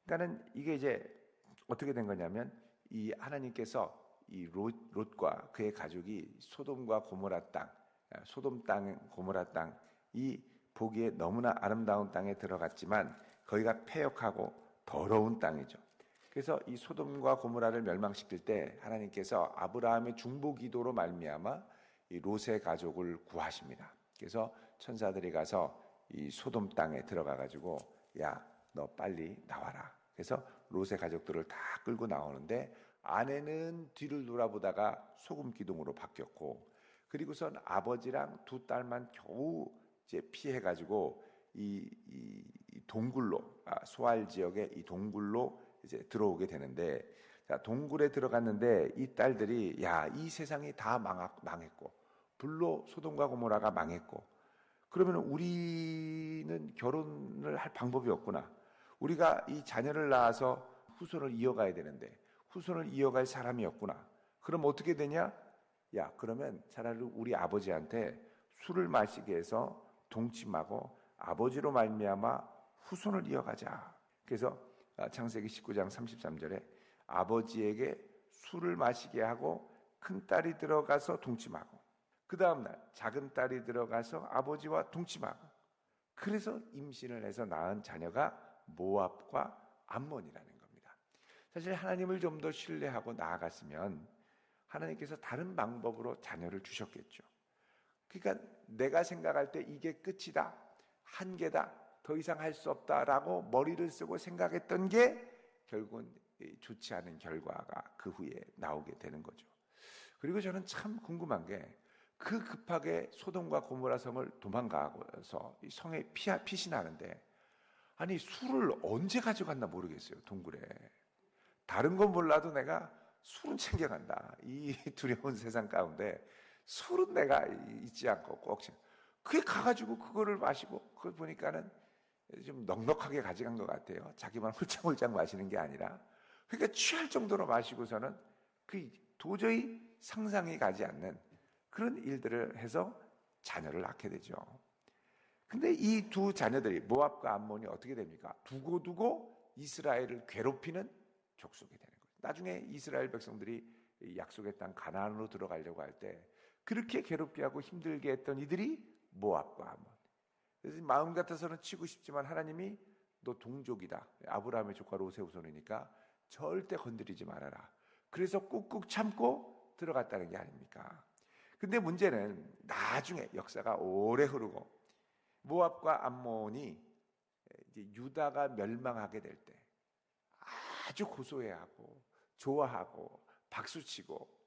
그러니까는 이게 이제 어떻게 된 거냐면 이 하나님께서 이 롯과 그의 가족이 소돔과 고모라 땅, 소돔 땅, 고모라 땅, 이 보기에 너무나 아름다운 땅에 들어갔지만 거기가 패역하고 더러운 땅이죠. 그래서 이 소돔과 고모라를 멸망시킬 때 하나님께서 아브라함의 중보 기도로 말미암아 이 롯의 가족을 구하십니다. 그래서 천사들이 가서 이 소돔 땅에 들어가 가지고 야, 너 빨리 나와라. 그래서 롯의 가족들을 다 끌고 나오는데 아내는 뒤를 돌아보다가 소금 기둥으로 바뀌었고, 그리고선 아버지랑 두 딸만 겨우 이제 피해 가지고 이 동굴로, 소알 지역의 이 동굴로 이제 들어오게 되는데, 자, 동굴에 들어갔는데 이 딸들이 야, 이 세상이 다 망했고 불로 소돔과 고모라가 망했고, 그러면 우리는 결혼을 할 방법이 없구나. 우리가 이 자녀를 낳아서 후손을 이어가야 되는데 후손을 이어갈 사람이 없구나. 그럼 어떻게 되냐? 야, 그러면 차라리 우리 아버지한테 술을 마시게 해서 동침하고 아버지로 말미암아 후손을 이어가자. 그래서 창세기 19장 33절에 아버지에게 술을 마시게 하고 큰딸이 들어가서 동침하고 그 다음날 작은 딸이 들어가서 아버지와 동침하고, 그래서 임신을 해서 낳은 자녀가 모압과 암몬이라는 겁니다. 사실 하나님을 좀 더 신뢰하고 나아갔으면 하나님께서 다른 방법으로 자녀를 주셨겠죠. 그러니까 내가 생각할 때 이게 끝이다, 한계다, 더 이상 할 수 없다라고 머리를 쓰고 생각했던 게 결국은 좋지 않은 결과가 그 후에 나오게 되는 거죠. 그리고 저는 참 궁금한 게 그 급하게 소돔과 고모라 성을 도망가서 이 성에 핏이 나는데, 아니 술을 언제 가져갔나 모르겠어요. 동굴에. 다른 건 몰라도 내가 술은 챙겨간다. 이 두려운 세상 가운데 술은 내가 잊지 않고 꼭 그게 가가지고 그거를 마시고, 그걸 보니까는 좀 넉넉하게 가져간 것 같아요. 자기만 홀짝홀짝 마시는 게 아니라. 그러니까 취할 정도로 마시고서는 그 도저히 상상이 가지 않는 그런 일들을 해서 자녀를 낳게 되죠. 근데 이 두 자녀들이 모압과 암몬이 어떻게 됩니까? 두고두고 이스라엘을 괴롭히는 족속이 되는 거예요. 나중에 이스라엘 백성들이 약속의 땅 가나안으로 들어가려고 할 때 그렇게 괴롭게 하고 힘들게 했던 이들이 모압과 암몬. 그래서 마음 같아서는 치고 싶지만 하나님이 너 동족이다. 아브라함의 조카 롯의 후손이니까 절대 건드리지 말아라. 그래서 꾹꾹 참고 들어갔다는 게 아닙니까? 근데 문제는 나중에 역사가 오래 흐르고 모압과 암몬이 이제 유다가 멸망하게 될 때 아주 고소해하고 좋아하고 박수치고,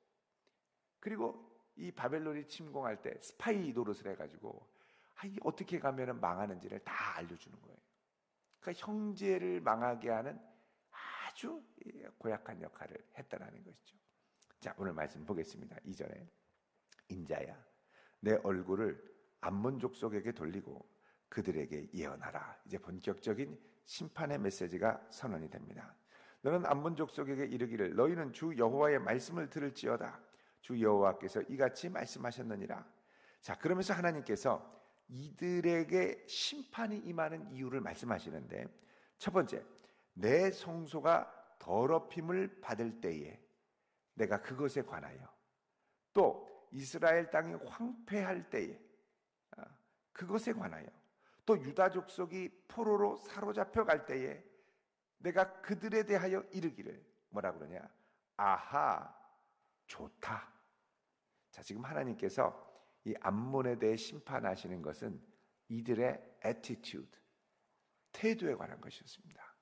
그리고 이 바벨론이 침공할 때 스파이 노릇을 해가지고 어떻게 가면 망하는지를 다 알려주는 거예요. 그러니까 형제를 망하게 하는 아주 고약한 역할을 했다라는 것이죠. 자, 오늘 말씀 보겠습니다. 2절에 인자야, 내 얼굴을 암몬 족속에게 돌리고 그들에게 예언하라. 이제 본격적인 심판의 메시지가 선언이 됩니다. 너는 암몬 족속에게 이르기를 너희는 주 여호와의 말씀을 들을지어다. 주 여호와께서 이같이 말씀하셨느니라. 자, 그러면서 하나님께서 이들에게 심판이 임하는 이유를 말씀하시는데, 첫 번째, 내 성소가 더럽힘을 받을 때에 내가 그것에 관하여, 또 이스라엘 땅이 황폐할 때에 그것에 관하여, 또 유다 족속이 포로로 사로잡혀 갈 때에 내가 그들에 대하여 이르기를 뭐라 그러냐? 아하, 좋다. 자, 지금 하나님께서 이 암몬에 대해 심판하시는 것은 이들의 attitude, 태도에 관한 것이었습니다.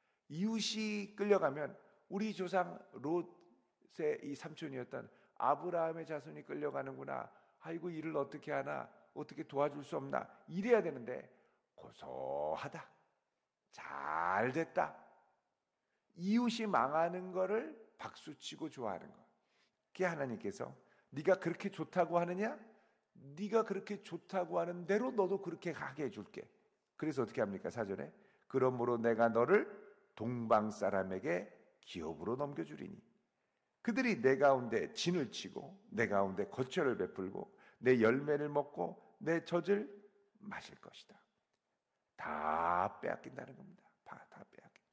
이웃이 끌려가면 우리 조상 롯의 이 삼촌이었던 아브라함의 자손이 끌려가는구나. 아이고, 이를 어떻게 하나? 어떻게 도와줄 수 없나? 이래야 되는데 고소하다. 잘 됐다. 이웃이 망하는 거를 박수치고 좋아하는 거. 그게 하나님께서 네가 그렇게 좋다고 하느냐? 네가 그렇게 좋다고 하는 대로 너도 그렇게 하게 해줄게. 그래서 어떻게 합니까? 4절에 그러므로 내가 너를 동방 사람에게 기업으로 넘겨주리니 그들이 내 가운데 진을 치고 내 가운데 거처를 베풀고 내 열매를 먹고 내 젖을 마실 것이다. 다 빼앗긴다는 겁니다. 다